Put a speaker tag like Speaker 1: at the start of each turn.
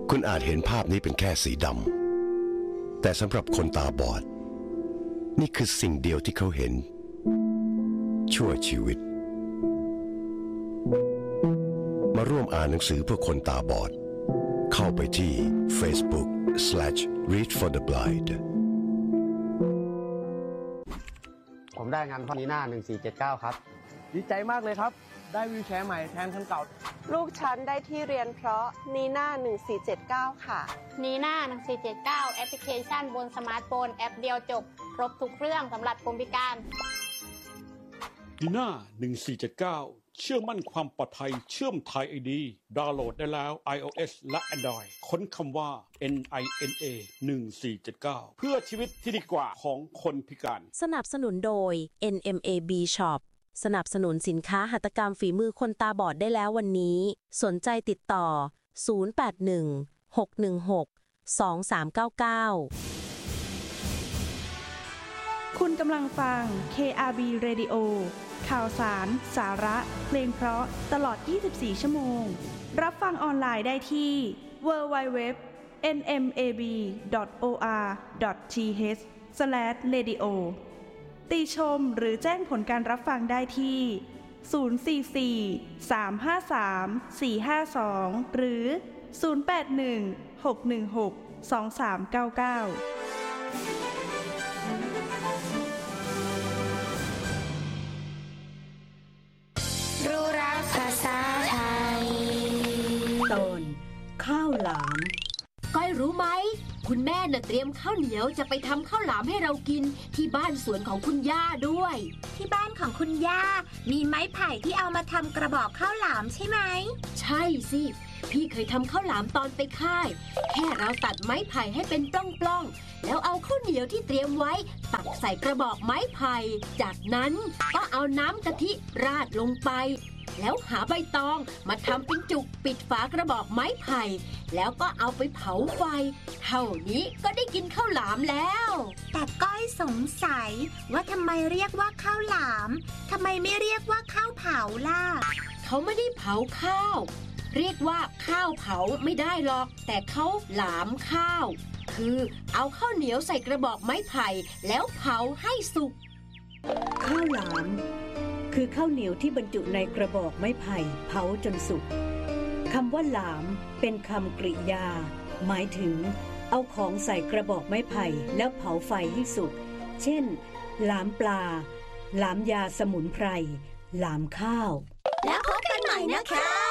Speaker 1: คุณอาจเห็นภาพนี้เป็นแค่สีดำแต่สำหรับคนตาบอดนี่คือสิ่งเดียวที่เขาเห็นชั่วชีวิตมาร่วมอ่านหนังสือเพื่อคนตาบอดเข้าไปที่ Facebook/readfortheblind
Speaker 2: ผมได้งานพอนีน่า1479ครับ
Speaker 3: ดีใจมากเลยครับได้วีลแชร์ใหม่แทนคันเก่า
Speaker 4: ลูกฉันได้ที่เรียนเพราะนีน่า1479ค่ะ
Speaker 5: นีน่า1479แอปพลิเคชันบนสมาร์ทโฟนแอปเดียวจบครบทุกเรื่องสำหรับคนพิการ
Speaker 6: นีน่า1479เชื่อมั่นความปลอดภัยเชื่อมไทย ID ดาวน์โหลดได้แล้ว iOS และ Android ค้นคำว่า NINA 1479เพื่อชีวิตที่ดีกว่าของคนพิการ
Speaker 7: สนับสนุนโดย NMAB Shop สนับสนุนสินค้าหัตถกรรมฝีมือคนตาบอดได้แล้ววันนี้สนใจติดต่อ081-616-2399
Speaker 8: คุณกำลังฟัง KRB Radio ข่าวสาร สาระ เพลงเพราะตลอด 24 ชั่วโมงรับฟังออนไลน์ได้ที่ www.nmab.or.th/radio ติชมหรือแจ้งผลการรับฟังได้ที่ 044-353-452 หรือ 081-616-2399
Speaker 9: รู้รักภาษาไทย
Speaker 10: ตอนข้าวหลาม
Speaker 9: ก้อยรู้ไหมคุณแม่น่ะเตรียมข้าวเหนียวจะไปทำข้าวหลามให้เรากินที่บ้านสวนของคุณย่าด้วย
Speaker 11: ที่บ้านของคุณย่ามีไม้ไผ่ที่เอามาทำกระบอกข้าวหลามใช่ไหม
Speaker 9: ใช่สิพี่เคยทำข้าวหลามตอนไปค่ายแค่เราตัดไม้ไผ่ให้เป็นปล้องๆแล้วเอาข้าวเหนียวที่เตรียมไว้ตักใส่กระบอกไม้ไผ่จากนั้นก็เอาน้ำกะทิราดลงไปแล้วหาใบตองมาทำเป็นจุกปิดฝากระบอกไม้ไผ่แล้วก็เอาไปเผาไฟเท่านี้ก็ได้กินข้าวหลามแล้ว
Speaker 11: แต่ก้อยสงสัยว่าทำไมเรียกว่าข้าวหลามทำไมไม่เรียกว่าข้าวเผาล่ะ
Speaker 9: เขาไม่ได้เผาข้าวเรียกว่าข้าวเผาไม่ได้หรอกแต่เขาหลามข้าวคือเอาข้าวเหนียวใส่กระบอกไม้ไผ่แล้วเผาให้สุก
Speaker 10: ข้าวหลามคือข้าวเหนียวที่บรรจุในกระบอกไม้ไผ่เผาจนสุกคำว่าหลามเป็นคำกริยาหมายถึงเอาของใส่กระบอกไม้ไผ่แล้วเผาไฟให้สุกเช่นหลามปลาหลามยาสมุนไพรหลามข้าว
Speaker 11: แล้วพบกันใหม่นะคะ